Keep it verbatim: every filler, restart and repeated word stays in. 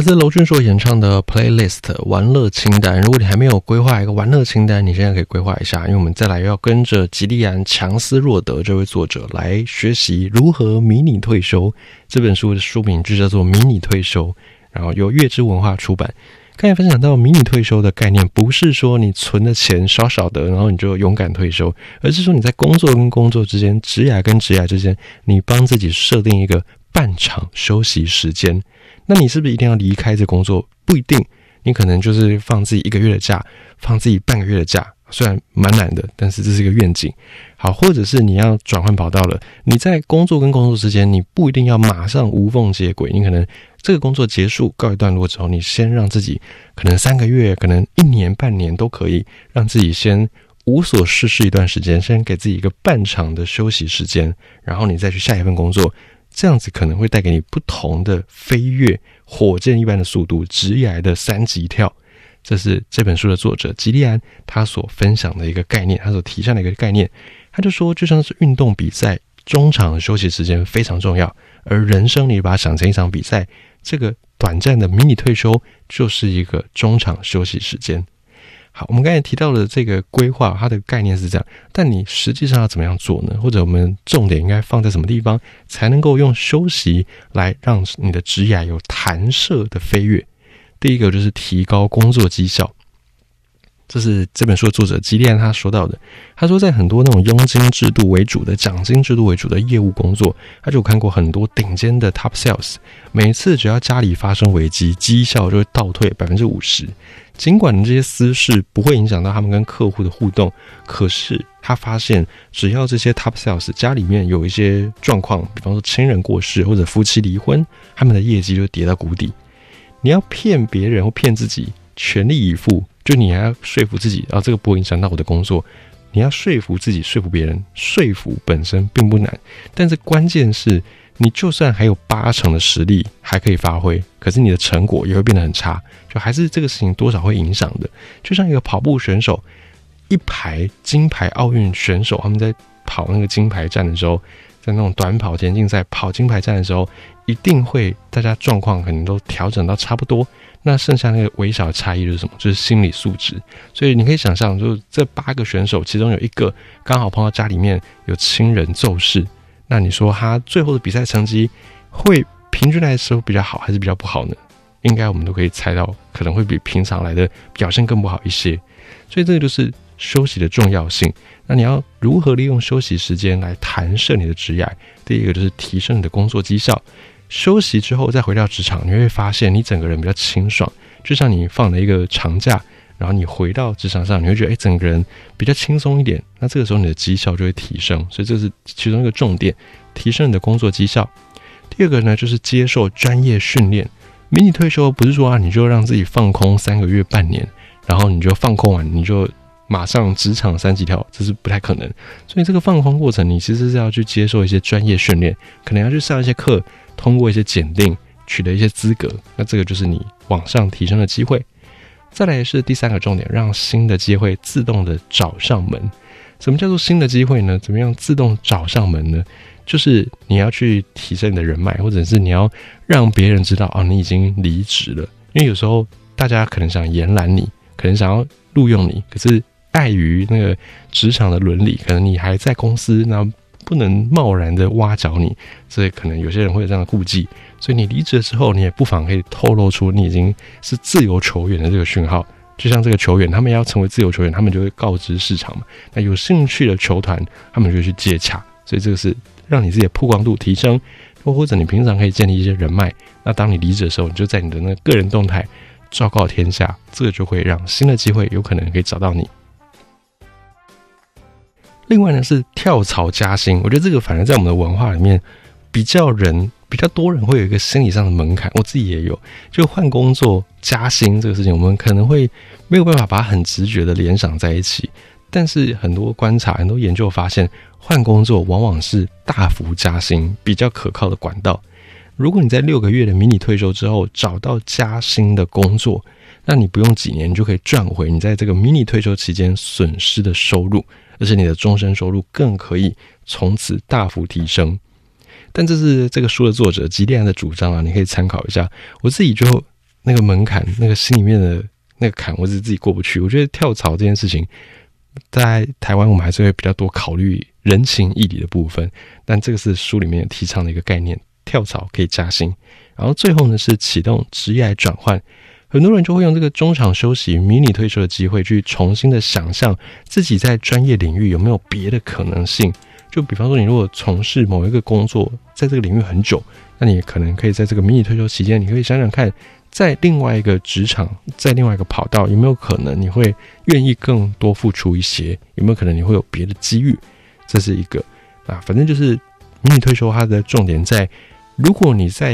自娄俊硕演唱的 Playlist 玩乐清单，如果你还没有规划一个玩乐清单，你现在可以规划一下，因为我们再来要跟着吉利安强斯若德这位作者来学习如何迷你退休。这本书的书名就叫做迷你退休，然后由月之文化出版。刚才分享到迷你退休的概念，不是说你存的钱少少的然后你就勇敢退休，而是说你在工作跟工作之间，职涯跟职涯之间，你帮自己设定一个半场休息时间。那你是不是一定要离开这工作？不一定，你可能就是放自己一个月的假，放自己半个月的假，虽然蛮难的，但是这是一个愿景。好，或者是你要转换跑道了，你在工作跟工作之间，你不一定要马上无缝接轨，你可能这个工作结束告一段落之后，你先让自己可能三个月，可能一年半年都可以，让自己先无所事事一段时间，先给自己一个半场的休息时间，然后你再去下一份工作。这样子可能会带给你不同的飞跃，火箭一般的速度，职业的三级跳。这是这本书的作者吉利安他所分享的一个概念，他所提倡的一个概念。他就说，就像是运动比赛，中场休息时间非常重要，而人生你把它想成一场比赛，这个短暂的迷你退休就是一个中场休息时间。好，我们刚才提到的这个规划，它的概念是这样，但你实际上要怎么样做呢？或者我们重点应该放在什么地方，才能够用休息来让你的职业有弹射的飞跃？第一个就是提高工作绩效。这是这本书的作者吉利安他说到的。他说，在很多那种佣金制度为主的、奖金制度为主的业务工作，他就有看过很多顶尖的 top sales， 每次只要家里发生危机，绩效就会倒退 百分之五十。尽管这些私事不会影响到他们跟客户的互动，可是他发现只要这些 top sales 家里面有一些状况，比方说亲人过世或者夫妻离婚，他们的业绩就跌到谷底。你要骗别人或骗自己，全力以赴，就你还要说服自己啊，这个不会影响到我的工作。你要说服自己，说服别人，说服本身并不难，但是关键是你就算还有八成的实力还可以发挥，可是你的成果也会变得很差，就还是这个事情多少会影响的。就像一个跑步选手，一排金牌奥运选手，他们在跑那个金牌战的时候，在那种短跑田径赛跑金牌战的时候，一定会大家状况可能都调整到差不多，那剩下那个微小的差异就是什么？就是心理素质。所以你可以想象，就是这八个选手其中有一个刚好碰到家里面有亲人骤逝，那你说他最后的比赛成绩会平均来说比较好还是比较不好呢？应该我们都可以猜到，可能会比平常来的表现更不好一些。所以这个就是休息的重要性。那你要如何利用休息时间来弹射你的职业？第一个就是提升你的工作绩效。休息之后再回到职场，你会发现你整个人比较清爽，就像你放了一个长假，然后你回到职场上，你会觉得哎，整个人比较轻松一点，那这个时候你的绩效就会提升。所以这是其中一个重点，提升你的工作绩效。第二个呢，就是接受专业训练。迷你退休不是说啊，你就让自己放空三个月半年，然后你就放空完你就马上职场三级跳，这是不太可能。所以这个放空过程，你其实是要去接受一些专业训练，可能要去上一些课，通过一些检定，取得一些资格，那这个就是你往上提升的机会。再来是第三个重点，让新的机会自动的找上门。什么叫做新的机会呢？怎么样自动找上门呢？就是你要去提升你的人脉，或者是你要让别人知道啊，你已经离职了。因为有时候大家可能想延揽你，可能想要录用你，可是碍于那个职场的伦理，可能你还在公司，那不能贸然的挖角你，所以可能有些人会有这样的顾忌。所以你离职的时候，你也不妨可以透露出你已经是自由球员的这个讯号。就像这个球员，他们要成为自由球员，他们就会告知市场嘛。那有兴趣的球团，他们就会去接洽。所以这个是让你自己的曝光度提升，或者你平常可以建立一些人脉。那当你离职的时候，你就在你的那个个人动态昭告天下，这个就会让新的机会有可能可以找到你。另外呢，是跳槽加薪。我觉得这个反而在我们的文化里面比较人比较多人会有一个心理上的门槛，我自己也有，就换工作加薪这个事情，我们可能会没有办法把它很直觉的联想在一起。但是很多观察很多研究发现，换工作往往是大幅加薪比较可靠的管道。如果你在六个月的迷你退休之后找到加薪的工作，那你不用几年你就可以赚回你在这个迷你退休期间损失的收入，而且你的终身收入更可以从此大幅提升。但这是这个书的作者吉利安的主张啊，你可以参考一下。我自己就那个门槛，那个心里面的那个坎，我是自己过不去。我觉得跳槽这件事情，在台湾我们还是会比较多考虑人情义理的部分，但这个是书里面提倡的一个概念，跳槽可以加薪。然后最后呢是启动职业转换，很多人就会用这个中场休息、迷你退休的机会去重新的想象自己在专业领域有没有别的可能性。就比方说，你如果从事某一个工作，在这个领域很久，那你可能可以在这个迷你退休期间，你可以想想看，在另外一个职场，在另外一个跑道，有没有可能你会愿意更多付出一些？有没有可能你会有别的机遇？这是一个啊，反正就是迷你退休，它的重点在，如果你在